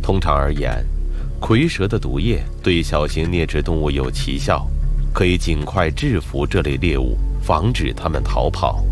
通常而言，蝰蛇的毒液对小型啮齿动物有奇效，可以尽快制服这类猎物，防止它们逃跑。